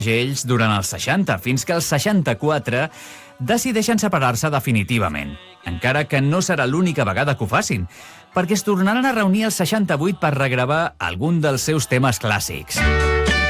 ells durant els 60, fins que els 64 decideixen separar-se definitivament. Encara que no serà l'única vegada que ho facin, perquè es tornaran a reunir el 68 per regravar algun dels seus temes clàssics.